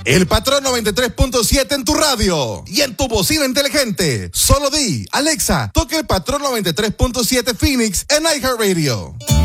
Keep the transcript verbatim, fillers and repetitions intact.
El Patrón noventa y tres punto siete en tu radio y en tu bocina inteligente. Solo di, Alexa, toca el Patrón noventa y tres punto siete Phoenix en iHeartRadio.